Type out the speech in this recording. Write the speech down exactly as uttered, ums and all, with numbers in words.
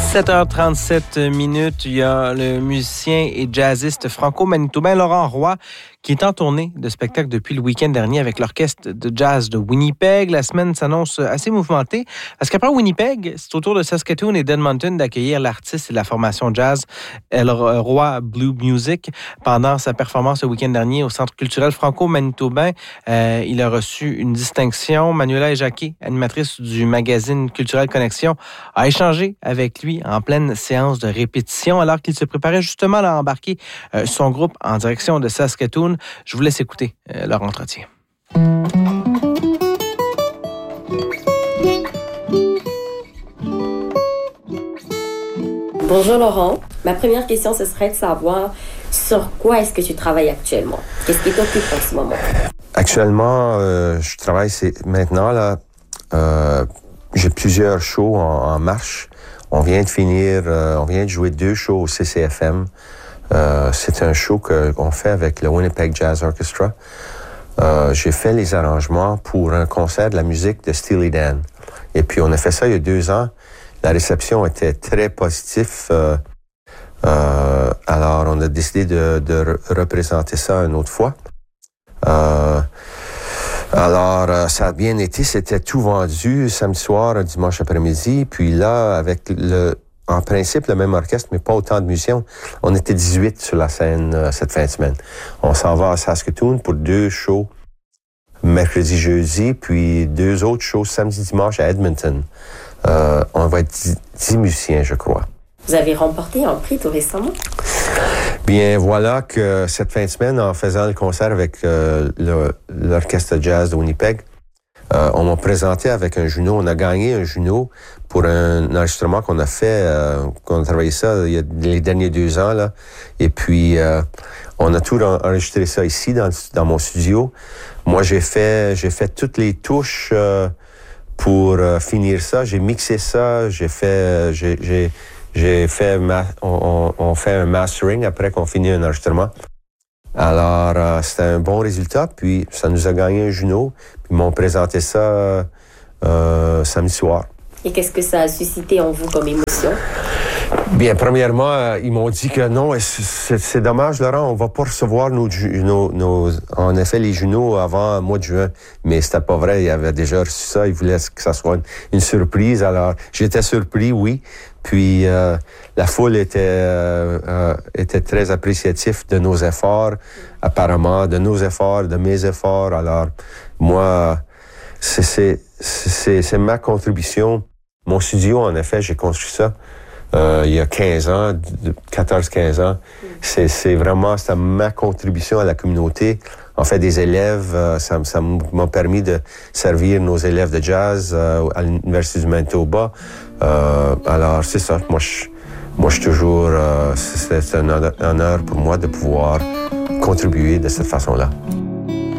sept heures trente-sept minutes, il y a le musicien et jazziste franco-manitobain Laurent Roy qui est en tournée de spectacle depuis le week-end dernier avec l'orchestre de jazz de Winnipeg. La semaine s'annonce assez mouvementée parce qu'après Winnipeg, c'est au tour de Saskatoon et d'Edmonton d'accueillir l'artiste et la formation jazz El Roy Blue Music. Pendant sa performance le week-end dernier au Centre culturel franco-manitobain, euh, il a reçu une distinction. Manuela Jacquet, animatrice du magazine Culturel Connexion, a échangé avec lui en pleine séance de répétition alors qu'il se préparait justement à embarquer euh, son groupe en direction de Saskatoon. Je vous laisse écouter euh, leur entretien. Bonjour Laurent. Ma première question, ce serait de savoir sur quoi est-ce que tu travailles actuellement? Qu'est-ce qui t'occupe en ce moment? Actuellement, euh, je travaille c'est, maintenant, là, euh, j'ai plusieurs shows en, en marche. On vient de finir, euh, on vient de jouer deux shows au C C F M. Euh, c'est un show que, qu'on fait avec le Winnipeg Jazz Orchestra. Euh, j'ai fait les arrangements pour un concert de la musique de Steely Dan. Et puis, on a fait ça il y a deux ans. La réception était très positive. Euh, euh, alors, on a décidé de, de re- représenter ça une autre fois. Euh, alors, euh, ça a bien été. C'était tout vendu samedi soir, dimanche après-midi. Puis là, avec le... En principe, le même orchestre, mais pas autant de musiciens. On était dix-huit sur la scène euh, cette fin de semaine. On s'en va à Saskatoon pour deux shows, mercredi, jeudi, puis deux autres shows samedi, dimanche à Edmonton. Euh, on va être dix, dix musiciens, je crois. Vous avez remporté un prix tout récemment? Bien, voilà que cette fin de semaine, en faisant le concert avec euh, le, l'orchestre de jazz de Winnipeg, Euh, on m'a présenté avec un Juno. On a gagné un Juno pour un enregistrement qu'on a fait, euh, qu'on a travaillé ça il y a les derniers deux ans, là. Et puis, euh, on a tout enregistré ça ici, dans, dans mon studio. Moi, j'ai fait, j'ai fait toutes les touches euh, pour euh, finir ça. J'ai mixé ça. J'ai fait, j'ai, j'ai, j'ai fait, ma, on, on, on fait un mastering après qu'on finit un enregistrement. Alors, euh, c'était un bon résultat, puis ça nous a gagné un Juno, puis ils m'ont présenté ça euh, samedi soir. Et qu'est-ce que ça a suscité en vous comme émotion? Bien, premièrement, euh, ils m'ont dit que non, c'est, c'est dommage, Laurent, on va pas recevoir nos, nos, nos, en effet, les Junos avant le mois de juin. Mais c'était pas vrai, ils avaient déjà reçu ça, ils voulaient que ça soit une, une surprise. Alors, j'étais surpris, oui. Puis euh, la foule était euh, euh, était très appréciative de nos efforts, apparemment, de nos efforts, de mes efforts. Alors, moi, c'est, c'est, c'est, c'est ma contribution. Mon studio, en effet, j'ai construit ça euh, il y a quinze ans, quatorze quinze ans. C'est, c'est vraiment c'est ma contribution à la communauté. En fait, des élèves, euh, ça, ça m'a permis de servir nos élèves de jazz euh, à l'Université du Manitoba. Euh, alors, c'est ça. Moi, je, moi, je suis toujours... Euh, c'est, c'est un honneur pour moi de pouvoir contribuer de cette façon-là.